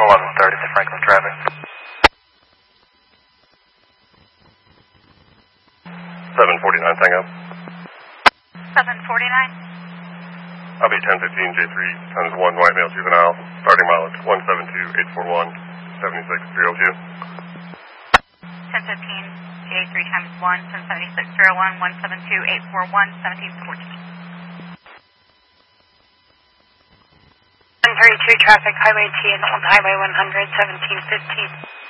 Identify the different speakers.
Speaker 1: 1130 to Franklin traffic.
Speaker 2: 749 Tango.
Speaker 3: 749.
Speaker 2: I'll be 1015 J3 times 1 white male juvenile, starting mileage 172841, 7602.
Speaker 3: 1015 J3 times 1, 77601, 172841, 1714.
Speaker 4: 132 traffic, Highway T and Old Highway 100, 1715.